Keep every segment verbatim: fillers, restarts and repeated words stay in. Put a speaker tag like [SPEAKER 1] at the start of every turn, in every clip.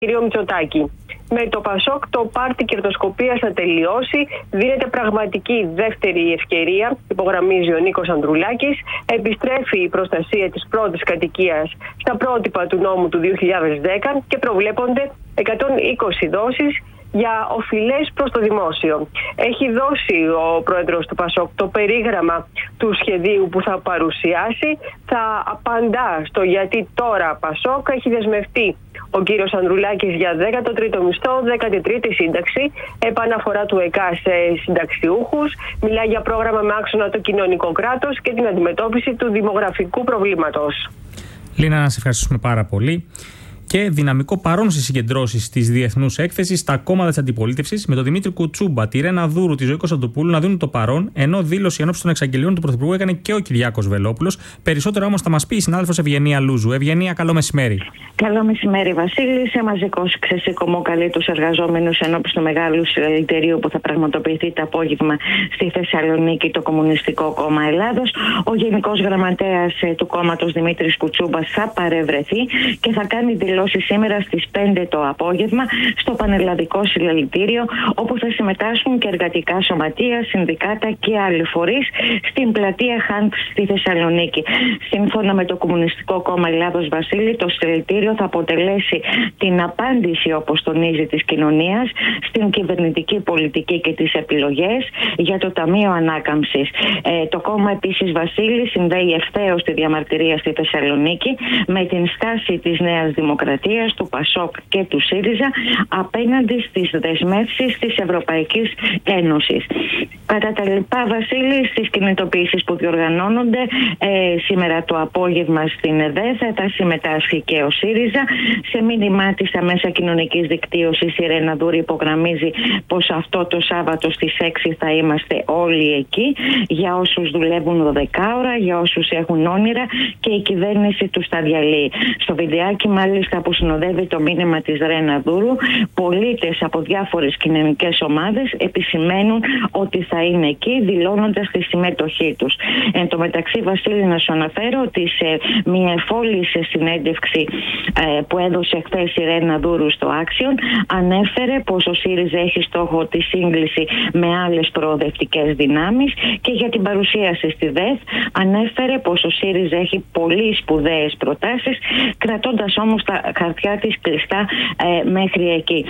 [SPEAKER 1] κύριο Μητσοτάκη. Με το Πασόκ το πάρτι κερδοσκοπίας θα τελειώσει. Δίνεται πραγματική δεύτερη ευκαιρία, υπογραμμίζει ο Νίκος Ανδρουλάκης. Επιστρέφει η προστασία της πρώτης κατοικίας στα πρότυπα του νόμου του δύο χιλιάδες δέκα και προβλέπονται εκατόν είκοσι δόσεις για οφειλές προς το δημόσιο. Έχει δώσει ο πρόεδρος του Πασόκ το περίγραμμα του σχεδίου που θα παρουσιάσει. Θα απαντά στο γιατί τώρα Πασόκ. Έχει δεσμευτεί ο κύριος Ανδρουλάκης για δέκατο τρίτο μισθό, δέκατη τρίτη σύνταξη, επαναφορά του ΕΚΑ σε συνταξιούχους. Μιλάει για πρόγραμμα με άξονα το κοινωνικό κράτος και την αντιμετώπιση του δημογραφικού προβλήματος.
[SPEAKER 2] Λίνα, να σε ευχαριστούμε πάρα πολύ. Και δυναμικό παρόν στις συγκεντρώσεις της Διεθνούς Έκθεσης στα κόμματα της αντιπολίτευσης, με τον Δημήτρη Κουτσούμπα, τη Ρένα Δούρου, τη Ζωή Κωνσταντοπούλου να δίνουν το παρόν, ενώ δήλωση ενόψει των εξαγγελιών του Πρωθυπουργού έκανε και ο Κυριάκος Βελόπουλος. Περισσότερα όμως θα μας πει η συνάδελφος Ευγενία Λούζου. Ευγενία, καλό μεσημέρι.
[SPEAKER 3] Καλό μεσημέρι, Βασίλη. Σε μαζικό ξεσηκωμό καλεί τους εργαζόμενους ενόψει του μεγάλου συλλαλητηρίου που θα πραγματοποιηθεί το απόγευμα στη Θεσσαλονίκη το Κομμουνιστικό Κόμμα Ελλάδος. Ο Γενικός Γραμματέας του κόμματος Δημήτρης Κουτσούμπας θα παρευρεθεί και θα κάνει δηλώσει σήμερα στις πέντε το απόγευμα στο Πανελλαδικό Συλλαλητήριο, όπου θα συμμετάσχουν και εργατικά σωματεία, συνδικάτα και άλλοι φορείς στην πλατεία Χαντ στη Θεσσαλονίκη. Σύμφωνα με το Κομμουνιστικό Κόμμα Ελλάδος, Βασίλη, το συλλαλητήριο θα αποτελέσει την απάντηση, όπως τονίζει, της κοινωνίας στην κυβερνητική πολιτική και τις επιλογές για το Ταμείο Ανάκαμψης. Ε, το κόμμα επίσης, Βασίλη, συνδέει ευθέως τη διαμαρτυρία στη Θεσσαλονίκη με την στάση της Νέας Δημοκρατίας, του Πασόκ και του ΣΥΡΙΖΑ απέναντι στις δεσμεύσεις της Ευρωπαϊκής Ένωσης. Κατά τα λοιπά, Βασίλη, στις κινητοποιήσεις που διοργανώνονται ε, σήμερα το απόγευμα στην ΕΔΕΘ θα συμμετάσχει και ο ΣΥΡΙΖΑ. Σε μήνυμά της στα μέσα κοινωνικής δικτύωσης, η Ρένα Δούρη υπογραμμίζει πως αυτό το Σάββατο στις έξι θα είμαστε όλοι εκεί, για όσους δουλεύουν δώδεκα ώρα, για όσους έχουν όνειρα, και η κυβέρνηση τους τα διαλύει. Στο βιντεάκι, μάλιστα, που συνοδεύει το μήνυμα της Ρένα Δούρου, πολίτες από διάφορες κοινωνικές ομάδες επισημαίνουν ότι θα είναι εκεί, δηλώνοντας τη συμμετοχή τους. Εν τω μεταξύ, Βασίλη, να σου αναφέρω ότι σε μια εφόλης συνέντευξη ε, που έδωσε χθες η Ρένα Δούρου στο Άξιον, ανέφερε πως ο ΣΥΡΙΖΑ έχει στόχο τη σύγκληση με άλλες προοδευτικές δυνάμεις, και για την παρουσίαση στη ΔΕΘ ανέφερε πως ο ΣΥΡΙΖΑ έχει πολύ σπουδαίες προτάσεις, κρατώντας όμως τα χαρτιά της κλειστά ε, μέχρι εκεί.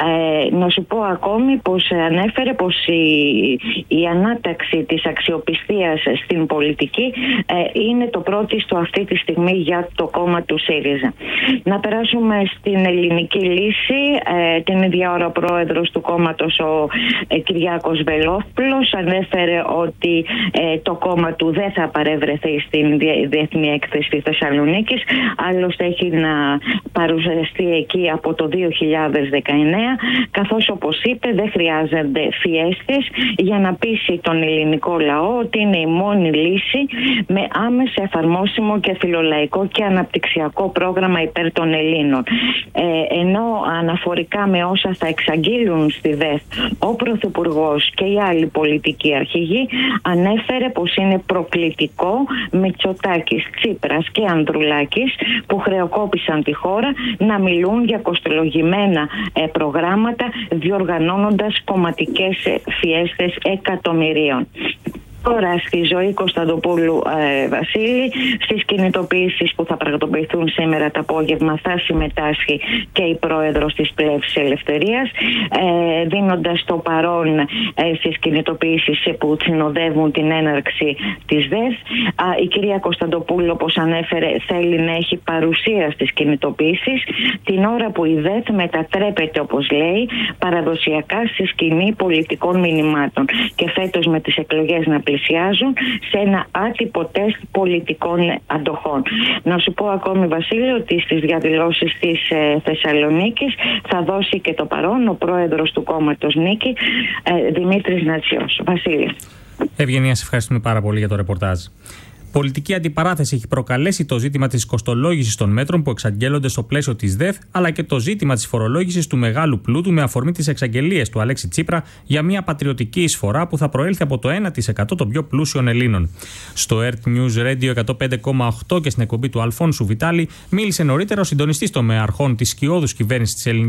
[SPEAKER 3] Ε, να σου πω ακόμη πως ανέφερε πως η, η ανάταξη της αξιοπιστίας στην πολιτική ε, είναι το πρώτιστο αυτή τη στιγμή για το κόμμα του ΣΥΡΙΖΑ. Να περάσουμε στην ελληνική λύση. Ε, την ίδια ώρα ο πρόεδρος του κόμματος, ο ε, Κυριάκος Βελόπουλος, ανέφερε ότι ε, το κόμμα του δεν θα παρευρεθεί στην Διεθνή Έκθεση Θεσσαλονίκης, άλλωστε έχει να παρουσιαστεί εκεί από το δύο χιλιάδες δεκαεννέα, καθώς, όπως είπε, δεν χρειάζονται φιέστες για να πείσει τον ελληνικό λαό ότι είναι η μόνη λύση με άμεσα εφαρμόσιμο και φιλολαϊκό και αναπτυξιακό πρόγραμμα υπέρ των Ελλήνων. Ε, ενώ αναφορικά με όσα θα εξαγγείλουν στη ΔΕΘ ο Πρωθυπουργός και οι άλλοι πολιτικοί αρχηγοί, ανέφερε πως είναι προκλητικό Μητσοτάκης, Τσίπρας και Ανδρουλάκης, που χρεοκόπησαν τη χώρα, να μιλούν για κοστολογημένα ε, προγράμματα, διοργανώνοντας κομματικές ε, φιέστες εκατομμυρίων. Τώρα στη Ζωή Κωνσταντοπούλου, ε, Βασίλη, στις κινητοποιήσεις που θα πραγματοποιηθούν σήμερα το απόγευμα θα συμμετάσχει και η πρόεδρος της Πλεύσης Ελευθερίας, ε, δίνοντας το παρόν ε, στις κινητοποιήσεις που συνοδεύουν την έναρξη της ΔΕΘ. Α, η κυρία Κωνσταντοπούλου, όπως ανέφερε, θέλει να έχει παρουσία στις κινητοποιήσεις την ώρα που η ΔΕΘ μετατρέπεται, όπως λέει, παραδοσιακά στη σκηνή πολιτικών μηνυμάτων, και φέτος με τις εκλογές να πλησιάζουν σε ένα άτυπο τεστ πολιτικών αντοχών. Να σου πω ακόμη, Βασίλη, ότι στις διαδηλώσεις της ε, Θεσσαλονίκης θα δώσει και το παρόν ο πρόεδρος του κόμματος Νίκη, ε, Δημήτρης Νατσιός. Βασίλη.
[SPEAKER 2] Ευγενία, σε ευχαριστούμε πάρα πολύ για το ρεπορτάζ. Πολιτική αντιπαράθεση έχει προκαλέσει το ζήτημα της κοστολόγησης των μέτρων που εξαγγέλλονται στο πλαίσιο της ΔΕΘ, αλλά και το ζήτημα της φορολόγησης του μεγάλου πλούτου με αφορμή τις εξαγγελίες του Αλέξη Τσίπρα για μια πατριωτική εισφορά που θα προέλθει από το ένα τοις εκατό των πιο πλούσιων Ελλήνων. Στο ΕΡΤ News Radio εκατόν πέντε κόμμα οκτώ και στην εκπομπή του Αλφόνσου Βιτάλη μίλησε νωρίτερα ο συντονιστής των μεαρχών της σκιώδους κυβέρνησης της